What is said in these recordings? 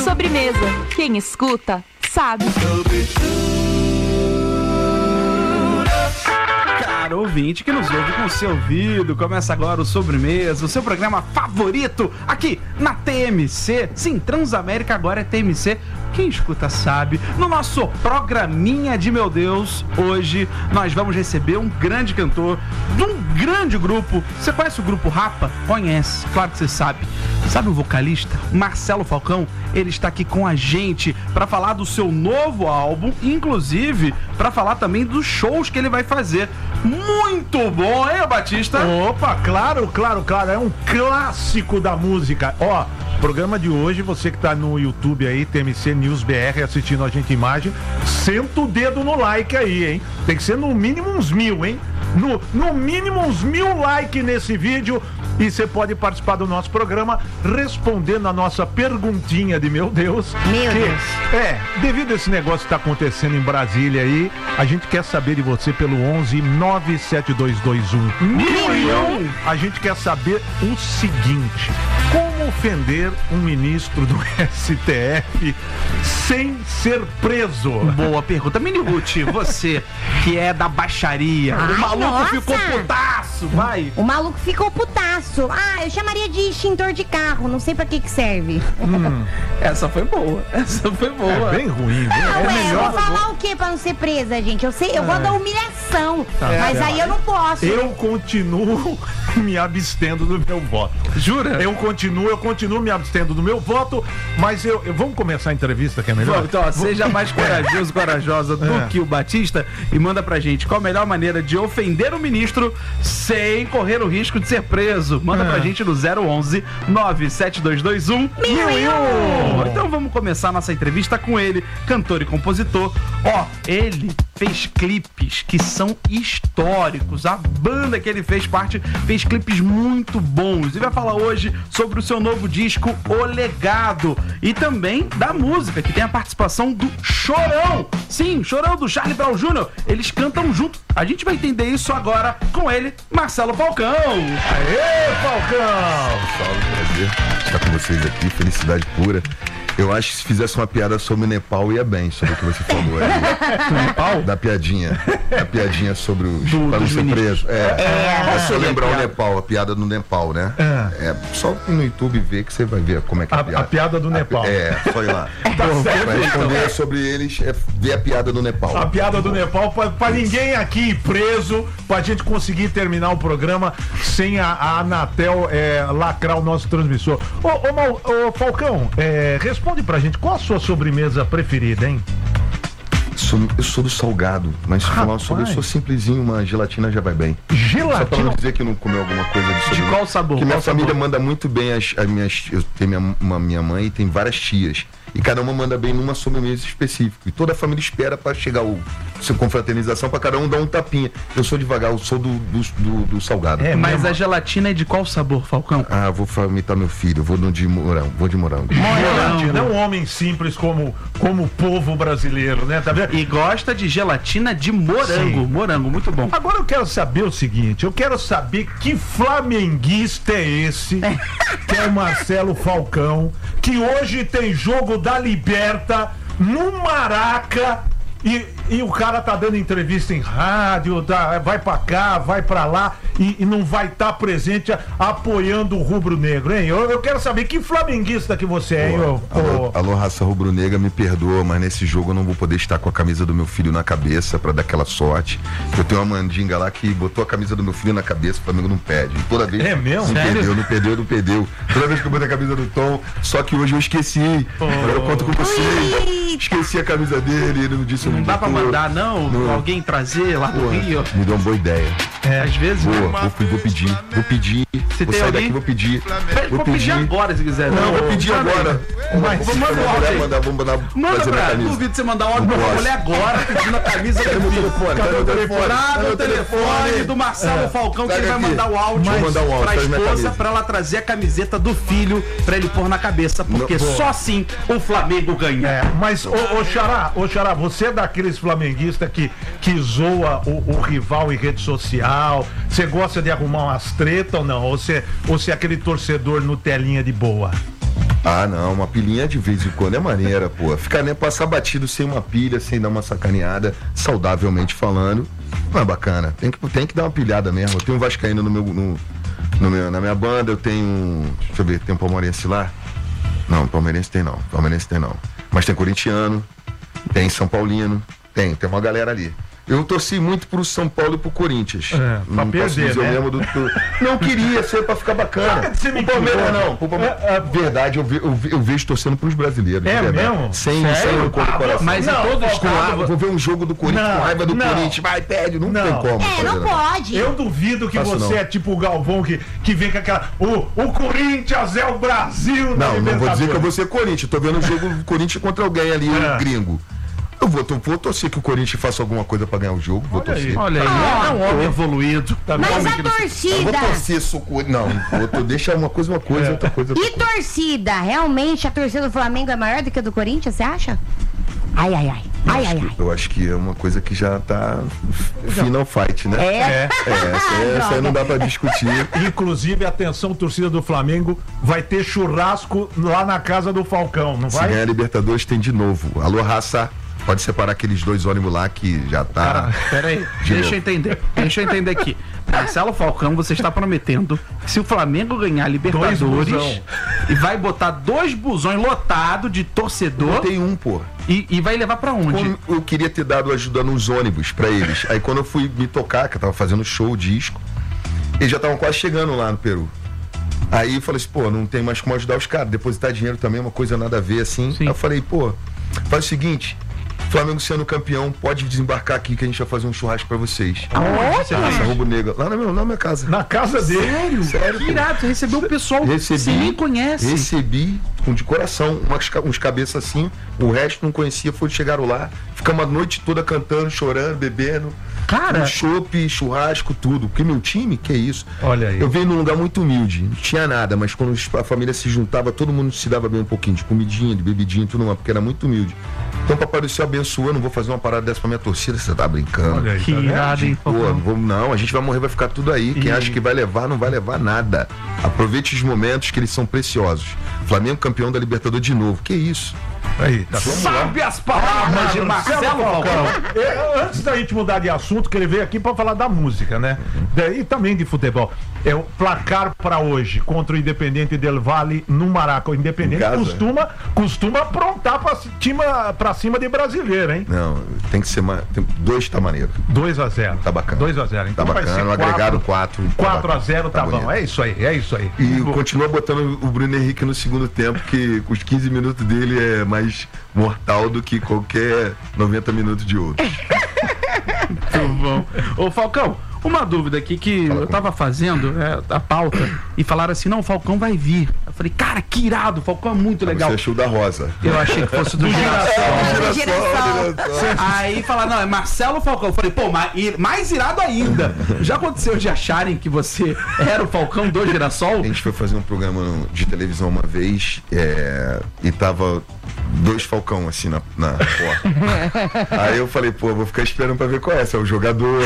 Sobremesa. Quem escuta, sabe. Caro ouvinte que nos ouve com o seu ouvido, começa agora o Sobremesa, o seu programa favorito aqui na TMC. Sim, Transamérica agora é TMC. Quem escuta sabe. No nosso programinha de meu Deus, hoje nós vamos receber um grande cantor de um grande grupo. Você conhece o grupo Rapa? Conhece, claro que você sabe. Sabe o vocalista Marcelo Falcão? Ele está aqui com a gente para falar do seu novo álbum, inclusive para falar também dos shows que ele vai fazer. Muito bom, hein, Batista? Opa, claro. É um clássico da música. Ó, programa de hoje, você que tá no YouTube aí, TMC News BR, assistindo a gente em imagem, senta o dedo no like aí, hein? Tem que ser no mínimo uns 1000, hein? No mínimo uns 1000 likes nesse vídeo. E você pode participar do nosso programa respondendo a nossa perguntinha de meu Deus. Meu Deus. Devido a esse negócio que está acontecendo em Brasília aí, a gente quer saber de você pelo 11 97221 1001. A gente quer saber o seguinte: como ofender um ministro do STF sem ser preso? Boa pergunta. Mini Ruth, você que é da baixaria, o maluco ficou putaço, vai. O maluco ficou putaço. Eu chamaria de extintor de carro, não sei pra que serve. Essa foi boa. É bem ruim, viu? Eu vou falar o que pra não ser presa, gente? Eu sei, eu gosto da humilhação, mas aí eu não posso. Eu continuo me abstendo do meu voto. Jura? Eu continuo me abstendo do meu voto, mas vamos começar a entrevista, que é melhor? Então, ó, seja mais corajosa do que o Batista e manda pra gente qual a melhor maneira de ofender o ministro sem correr o risco de ser preso. Manda pra gente no 011 97221 1001. Então vamos começar nossa entrevista com ele, cantor e compositor. Ó, ele fez clipes que são históricos. A banda que ele fez parte fez clipes muito bons. E vai falar hoje sobre o seu novo disco, O Legado. E também da música, que tem a participação do Chorão. Sim, Chorão do Charlie Brown Jr. Eles cantam junto. A gente vai entender isso agora com ele, Marcelo Falcão. Aê, Falcão! Salve, prazer estar com vocês aqui, felicidade pura. Eu acho que se fizesse uma piada sobre o Nepal ia bem, sobre o que você falou aí. Do Nepal? Da piadinha. A piadinha sobre os para não ser preso. É só lembrar o Nepal, a piada do Nepal, né? É só ir no YouTube ver que você vai ver como é que é a piada. A piada do Nepal. Só ir lá. Pra responder sobre eles, ver a piada do Nepal. A piada do Nepal, pra ninguém aqui ir preso, pra gente conseguir terminar o programa sem a Anatel lacrar o nosso transmissor. Ô Falcão, responde pra gente, qual a sua sobremesa preferida, hein? Eu sou do salgado, mas se falar sobre, eu sou simplesinho, uma gelatina já vai bem. Gelatina? Só pra não dizer que não comeu alguma coisa de sobremesa. De qual sabor? Porque minha família manda muito bem as minhas... Eu tenho minha mãe e tem várias tias. E cada uma manda bem numa sobremesa específica. E toda a família espera pra chegar seu confraternização, pra cada um dar um tapinha. Eu sou devagar, eu sou do salgado. Mas a gelatina é de qual sabor, Falcão? Vou imitar meu filho, vou de morango. Gelatina é um homem simples como o povo brasileiro, né? Tá vendo? E gosta de gelatina de morango. Sim. Morango, muito bom. Agora eu quero saber o seguinte, eu quero saber que flamenguista é esse, que é o Marcelo Falcão, que hoje tem jogo da Liberta no Maraca e o cara tá dando entrevista em rádio, vai pra cá, vai pra lá e não vai estar presente apoiando o rubro-negro, hein? Eu quero saber que flamenguista que você é, hein? Alô, raça rubro-negra, me perdoa, mas nesse jogo eu não vou poder estar com a camisa do meu filho na cabeça pra dar aquela sorte. Eu tenho uma mandinga lá que botou a camisa do meu filho na cabeça, o Flamengo não perde. Toda vez. É mesmo? Não perdeu. Toda vez que eu botei a camisa do Tom, só que hoje eu esqueci. Eu conto com vocês. Esqueci a camisa dele, ele não disse. Não dá pra mandar, não? Alguém trazer lá do Rio? Me deu uma boa ideia. Às vezes. Vou pedir. Se tem alguém? Vou pedir. Vou pedir agora, se quiser. Não, vou pedir agora. Vamos mandar. Manda pra duvido você mandar um áudio pra mulher agora, pedindo a camisa do filho. Cadê o telefone do Marcelo Falcão, que ele vai mandar o áudio pra esposa pra ela trazer a camiseta do filho pra ele pôr na cabeça, porque só assim o Flamengo ganha. Mas, ô Xará, você é daqueles flamenguistas que zoa o rival em rede social? Você gosta de arrumar umas tretas ou não? Ou você é aquele torcedor Nutelinha de boa? Ah, não, uma pilhinha de vez em quando é maneira, pô. Ficar nem passar batido sem uma pilha, sem dar uma sacaneada, saudavelmente falando, não é bacana. Tem que dar uma pilhada mesmo. Eu tenho um vascaíno na minha banda, eu tenho. Deixa eu ver, tem um palmeirense lá? Não, palmeirense tem não. Mas tem corintiano, tem São Paulino, tem uma galera ali. Eu torci muito pro São Paulo e pro Corinthians. Pra perder, né? Não queria ser pra ficar bacana. O Palmeiras não. Verdade, eu vejo torcendo pros brasileiros. É mesmo? Sem o coração. Mas em todo estado... Vou ver um jogo do Corinthians com raiva do Corinthians. Vai, pede, não tem como. Não pode. Eu duvido que você é tipo o Galvão que vem com aquela... O Corinthians é o Brasil. Não vou dizer que eu vou ser Corinthians. Tô vendo o jogo do Corinthians contra alguém ali, gringo. Eu vou torcer que o Corinthians faça alguma coisa pra ganhar o jogo. Vou torcer. Olha aí, é um homem evoluído. Mas a torcida... Eu vou torcer socorro. Não, deixa uma coisa, outra coisa. E torcida? Realmente a torcida do Flamengo é maior do que a do Corinthians, você acha? Ai. Eu acho que é uma coisa que já tá final fight, né? Essa aí não dá pra discutir. Inclusive, atenção, torcida do Flamengo, vai ter churrasco lá na casa do Falcão, não vai? Se ganhar a Libertadores, tem de novo. Alô, raça. Pode separar aqueles 2 ônibus lá que já tá... Cara, peraí, deixa eu entender aqui. Marcelo Falcão, você está prometendo que se o Flamengo ganhar a Libertadores e vai botar 2 busões lotados de torcedor... Tem um, pô. E vai levar pra onde? Eu queria ter dado ajuda nos ônibus pra eles. Aí quando eu fui me tocar, que eu tava fazendo show, disco, eles já estavam quase chegando lá no Peru. Aí eu falei assim, pô, não tem mais como ajudar os caras. Depositar dinheiro também é uma coisa nada a ver, assim. Sim. Aí eu falei, pô, faz o seguinte... Flamengo sendo campeão, pode desembarcar aqui que a gente vai fazer um churrasco pra vocês. Essa Roubo Negra. Lá na minha casa. Na casa dele? Sério? Que irado, você recebeu o pessoal que você nem conhece. Recebi de coração, uns cabeças assim, o resto não conhecia, chegaram lá, ficamos a noite toda cantando, chorando, bebendo. Cara, chopp, churrasco, tudo. Porque meu time, que é isso? Olha aí. Eu venho num lugar muito humilde, não tinha nada, mas quando a família se juntava, todo mundo se dava bem um pouquinho de comidinha, de bebidinha, tudo mais, porque era muito humilde. Então, Papai do Céu abençoa, não vou fazer uma parada dessa pra minha torcida, você tá brincando. Olha aí, que irado, hein, não, a gente vai morrer, vai ficar tudo aí. Quem acha que vai levar, não vai levar nada. Aproveite os momentos que eles são preciosos. Flamengo campeão da Libertadores de novo. Que isso? Aí, tá. Sabe as palavras de Marcelo Falcão? Antes da gente mudar de assunto, que ele veio aqui pra falar da música, né? E também de futebol. É o placar pra hoje contra o Independente Del Valle no Maraca. O Independente costuma aprontar pra cima de brasileiro, hein? Não, tem que ser 2 tá maneiro. 2-0. Tá bacana. 2-0. Então tá bacana, agregado 4. 4-0 tá bom. É isso aí. E continua botando o Bruno Henrique no segundo tempo, que os 15 minutos dele é mais mortal do que qualquer 90 minutos de outro. Muito bom. Ô, Falcão, uma dúvida aqui que eu tava fazendo a pauta e falaram assim, não, o Falcão vai vir. Eu falei, cara, que irado, o Falcão é muito legal. Você achou da Rosa. Eu achei que fosse do Girassol. Aí falaram, não, é Marcelo Falcão. Eu falei, pô, mais irado ainda. Já aconteceu de acharem que você era o Falcão do Girassol? A gente foi fazer um programa de televisão uma vez e tava 2 Falcão assim na porta. Aí eu falei, pô, vou ficar esperando pra ver qual é. Se é o jogador.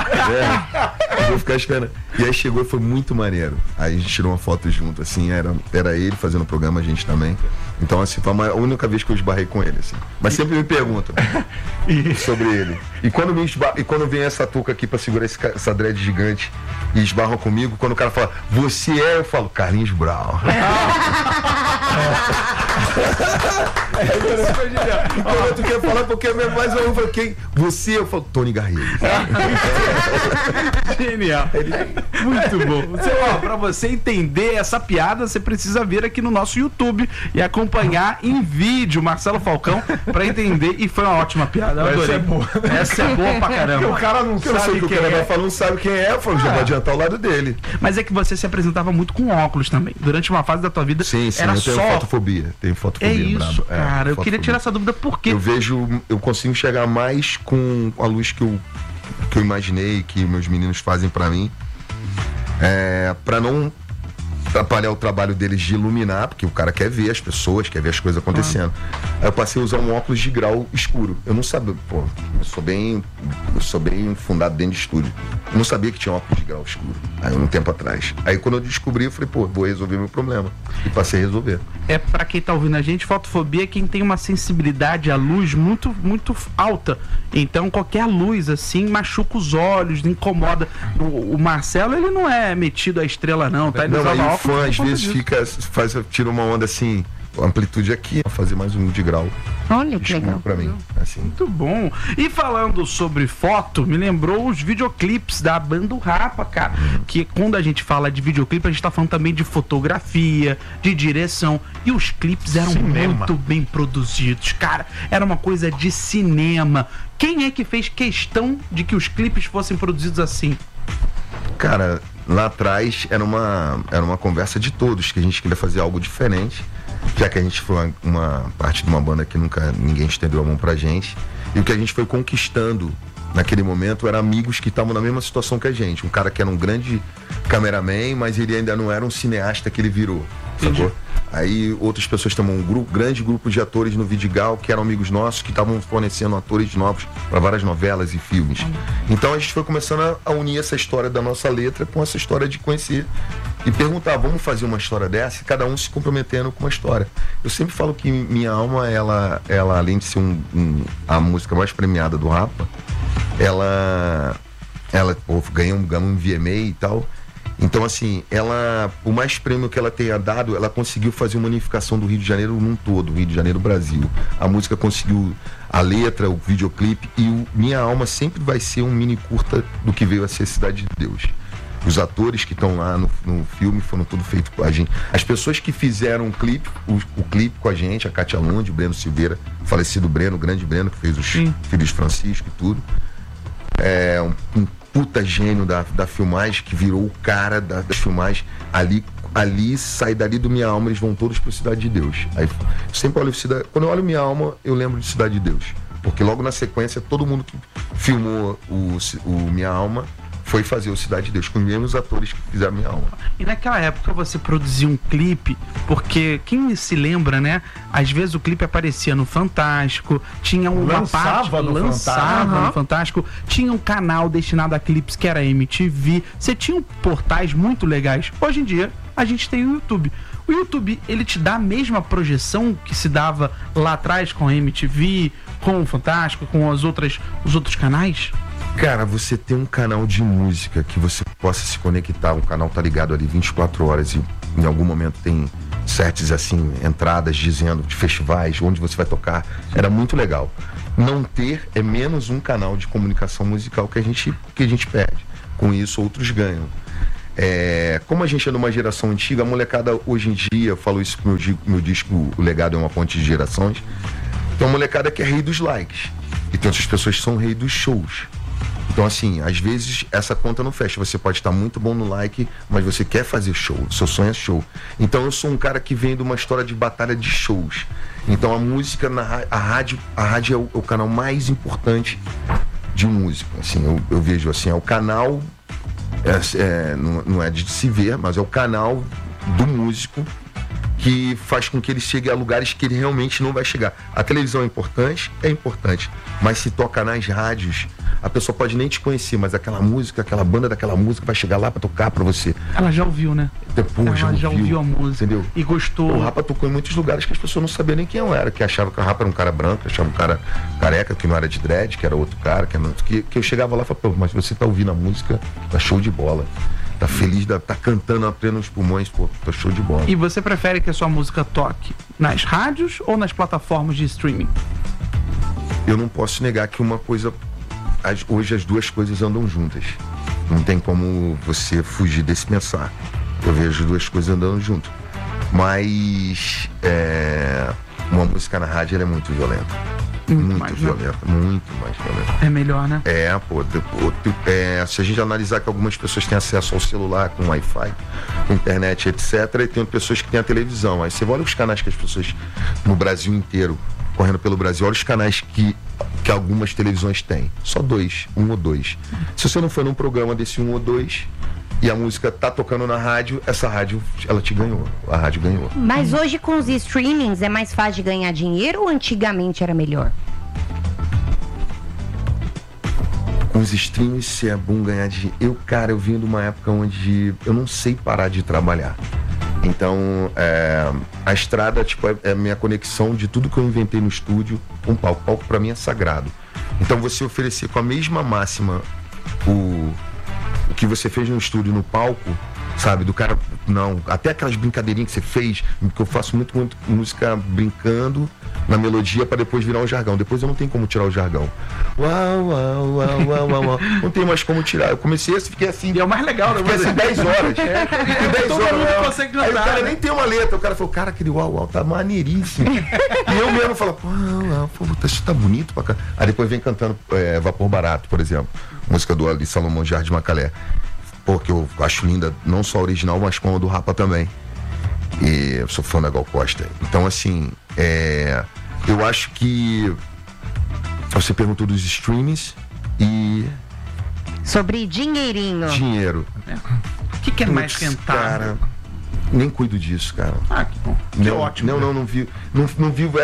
Eu vou ficar esperando. E aí chegou e foi muito maneiro. Aí a gente tirou uma foto junto, assim, era ele fazendo o programa, a gente também. Então, assim, foi a única vez que eu esbarrei com ele, assim. Mas sempre me perguntam sobre ele. E quando vem essa touca aqui pra segurar essa dread gigante e esbarram comigo, quando o cara fala, você é, eu falo, Carlinhos Brown. E quando tu quer falar, porque é mais eu falo, quem? Você, eu falo, Tony Garrido. Genial. Muito bom. Pra você entender essa piada, você precisa vir aqui no nosso YouTube e acompanhar em vídeo Marcelo Falcão pra entender. E foi uma ótima piada. Eu adorei. Essa é boa pra caramba. Porque o cara não sabe quem é. Não sabe quem é, eu já vou adiantar o lado dele. Mas é que você se apresentava muito com óculos também. Durante uma fase da tua vida. Sim, era eu tenho fotofobia. Tenho fotofobia. É isso, cara. Eu queria tirar essa dúvida por quê? Eu consigo enxergar mais com a luz que eu imaginei, que meus meninos fazem pra mim. Pra não atrapalhar o trabalho deles de iluminar, porque o cara quer ver as pessoas, quer ver as coisas acontecendo. Aí eu passei a usar um óculos de grau escuro. Eu não sabia, eu sou bem fundado dentro de estúdio. Eu não sabia que tinha óculos de grau escuro, aí um tempo atrás. Aí quando eu descobri, eu falei, vou resolver meu problema. E passei a resolver. Pra quem tá ouvindo a gente, fotofobia é quem tem uma sensibilidade à luz muito, muito alta. Então qualquer luz assim machuca os olhos, incomoda. O Marcelo, ele não é metido à estrela não, tá? Ele Não, aí o óculos fã às vezes disso. tira uma onda assim, amplitude aqui, fazer mais um de grau. Olha que Escuro legal. pra mim, assim. Muito bom. E falando sobre foto, me lembrou os videoclipes da banda Rapa, cara. Que quando a gente fala de videoclipe, a gente tá falando também de fotografia, de direção. E os clipes eram muito bem produzidos, cara. Era uma coisa de cinema. Quem é que fez questão de que os clipes fossem produzidos assim? Cara, lá atrás era uma conversa de todos, que a gente queria fazer algo diferente, já que a gente foi uma parte de uma banda que nunca ninguém estendeu a mão pra gente. E o que a gente foi conquistando naquele momento eram amigos que estavam na mesma situação que a gente. Um cara que era um grande cameraman, mas ele ainda não era um cineasta que ele virou, sacou? Aí outras pessoas também, grande grupo de atores no Vidigal, que eram amigos nossos, que estavam fornecendo atores novos para várias novelas e filmes. Então a gente foi começando a unir essa história da nossa letra com essa história de conhecer e perguntar, vamos fazer uma história dessa? E cada um se comprometendo com uma história. Eu sempre falo que Minha Alma, ela além de ser a música mais premiada do Rapa, ela ganhou um VMA e tal. Então, assim, o mais prêmio que ela tenha dado, ela conseguiu fazer uma unificação do Rio de Janeiro num todo, Rio de Janeiro, Brasil. A música conseguiu a letra, o videoclipe, e o Minha Alma sempre vai ser um mini curta do que veio a ser Cidade de Deus. Os atores que estão lá no filme foram tudo feito com a gente. As pessoas que fizeram o clipe com a gente, a Kátia Lund, o Breno Silveira, falecido Breno, o grande Breno, que fez os Filhos de Francisco e tudo. É um puta gênio da filmagem, que virou o cara das filmagens. Ali sai dali do Minha Alma, eles vão todos pro Cidade de Deus. Aí, sempre olho quando eu olho Minha Alma, eu lembro de Cidade de Deus. Porque logo na sequência, todo mundo que filmou o Minha Alma foi fazer o Cidade de Deus, com os mesmos atores que fizeram Minha Alma. E naquela época você produzia um clipe, porque quem se lembra, né? Às vezes o clipe aparecia no Fantástico, tinha lançava no Fantástico, tinha um canal destinado a clipes que era a MTV, você tinha portais muito legais. Hoje em dia, a gente tem o YouTube. O YouTube, ele te dá a mesma projeção que se dava lá atrás com a MTV, com o Fantástico, com os outros canais? Cara, você tem um canal de música que você possa se conectar, o canal tá ligado ali 24 horas e em algum momento tem sets assim, entradas dizendo de festivais, onde você vai tocar, era muito legal. Não ter é menos um canal de comunicação musical que a gente perde. Com isso, outros ganham. Como a gente é numa geração antiga, a molecada hoje em dia, eu falo isso com meu disco, O Legado é uma Ponte de Gerações, tem uma molecada que é rei dos likes, e tem outras pessoas que são rei dos shows. Então, assim, às vezes essa conta não fecha. Você pode estar muito bom no like, mas você quer fazer show. Seu sonho é show. Então, eu sou um cara que vem de uma história de batalha de shows. Então, a música, a rádio é o canal mais importante de música. Assim, eu vejo assim, é o canal, não é de se ver, mas é o canal do músico que faz com que ele chegue a lugares que ele realmente não vai chegar. A televisão é importante, mas se toca nas rádios, a pessoa pode nem te conhecer, mas aquela música, aquela banda daquela música vai chegar lá pra tocar pra você. Ela já ouviu, né? Depois já ouviu a música, entendeu? E gostou. O Rapa tocou em muitos lugares que as pessoas não sabiam nem quem eu era, que achavam que o Rapa era um cara branco, achavam um cara careca, que não era de dread, que era outro cara, que eu chegava lá e falava, pô, mas você tá ouvindo a música, tá show de bola. Tá feliz, tá cantando a pleno nos pulmões, pô, tá show de bola. E você prefere que a sua música toque nas rádios ou nas plataformas de streaming? Eu não posso negar que uma coisa... Hoje as duas coisas andam juntas. Não tem como você fugir desse pensar. Eu vejo as duas coisas andando junto. Mas uma música na rádio ela é muito violenta. Muito mais violenta. É melhor, né? Se a gente analisar que algumas pessoas têm acesso ao celular com Wi-Fi, com internet, etc., e tem pessoas que têm a televisão. Aí você olha os canais que as pessoas no Brasil inteiro, correndo pelo Brasil, olha os canais que algumas televisões têm. Só um ou dois. Se você não for num programa desse um ou dois, e a música tá tocando na rádio, essa rádio, ela te ganhou. A rádio ganhou. Mas hoje com os streamings é mais fácil de ganhar dinheiro ou antigamente era melhor? Com os streams é bom ganhar dinheiro. Eu vim de uma época onde eu não sei parar de trabalhar. Então, a estrada, tipo, é a minha conexão de tudo que eu inventei no estúdio com o palco. O palco pra mim é sagrado. Então, você oferecer com a mesma máxima o que você fez no estúdio, no palco, sabe? Do cara, não, até aquelas brincadeirinhas que você fez, porque eu faço muito música brincando na melodia pra depois virar um jargão. Depois eu não tenho como tirar o jargão. Uau, uau, uau, uau, uau, uau. Não tem mais como tirar. Eu comecei assim, fiquei assim. E é o mais legal, né? Fiquei assim 10 horas. Fiquei 10 todo horas. mundo consegue Aí o cantar, cara né? nem tem uma letra. O cara falou, cara, aquele uau, uau tá maneiríssimo. E eu mesmo falo, pô, isso tá bonito pra cá. Aí depois vem cantando Vapor Barato, por exemplo. Música do Ali Salomão Jardim Macalé. Pô, que eu acho linda, não só a original, mas como a do Rapa também. E eu sou fã da Gal Costa. Então, assim, eu acho que você perguntou dos streams e Sobre dinheirinho. dinheiro. O que é mais Putz, rentável? cara, nem cuido disso, cara. Ah, que bom. Que ótimo. Não vivo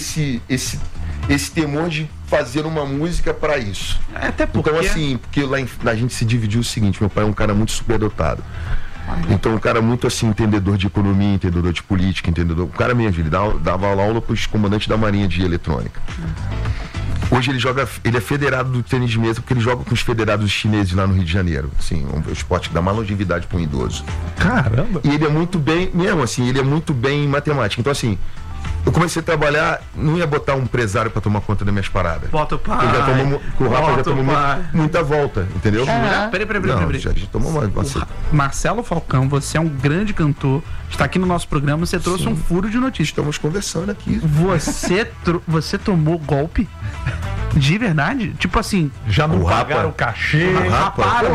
esse temor de fazer uma música pra isso. Até porque... Então, assim, porque lá a gente se dividiu o seguinte, meu pai é um cara muito superdotado. Então, um cara muito assim, entendedor de economia, entendedor de política, entendedor. O cara mesmo, ele dava aula pros comandantes da Marinha de eletrônica. Hoje ele é federado do tênis de mesa porque ele joga com os federados chineses lá no Rio de Janeiro. Assim, um esporte que dá mais longevidade para um idoso. Caramba! E ele é muito bem, mesmo assim, ele é muito bem em matemática. Então, assim, eu comecei a trabalhar, não ia botar um empresário para tomar conta das minhas paradas. Bota o pai. O Rafa já tomou muita volta, entendeu? Peraí. Já tomou uma. Marcelo Falcão, você é um grande cantor, está aqui no nosso programa, você trouxe um furo de notícia. Estamos conversando aqui. Você tomou golpe? De verdade? Tipo assim... Já não O Rapa. pagaram o cachê. Raparam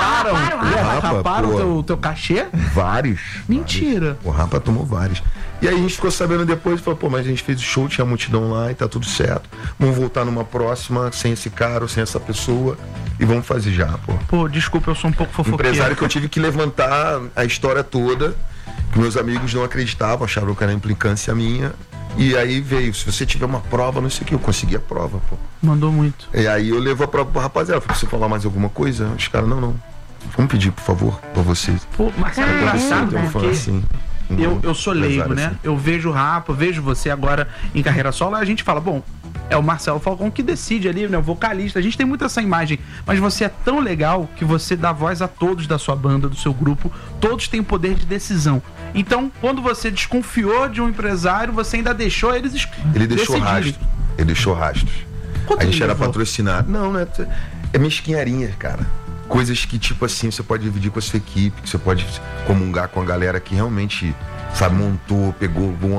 Pô. o teu cachê? Vários. Mentira. O Rapa tomou vários. E aí a gente ficou sabendo depois, falou, pô, mas a gente fez o show, tinha multidão lá e tá tudo certo. Vamos voltar numa próxima, sem esse cara ou sem essa pessoa, e vamos fazer já, pô. Pô, desculpa, eu sou um pouco fofoqueiro. Empresário que eu tive que levantar a história toda, que meus amigos não acreditavam, acharam que era implicância minha. E aí veio, se você tiver uma prova, não sei o que, eu consegui a prova, pô. Mandou muito. E aí eu levo a prova pro rapaziada, falei, você falar mais alguma coisa? Os caras, não. Vamos pedir, por favor, pra vocês. Pô, Marcelo, é engraçado, Então, porque assim, eu sou leigo, né? assim. Eu vejo o Rapa, vejo você agora em carreira solo, a gente fala, bom, é o Marcelo Falcão que decide ali, né? O vocalista. A gente tem muito essa imagem, mas você é tão legal que você dá voz a todos da sua banda, do seu grupo. Todos têm poder de decisão. Então, quando você desconfiou de um empresário, você ainda deixou eles Ele deixou decidirem. rastros. Ele deixou rastros. Quanto A gente ele era levou? patrocinado. Não, é mesquinharia, cara. Coisas que, tipo assim, você pode dividir com a sua equipe, que você pode comungar com a galera que realmente, sabe, montou, pegou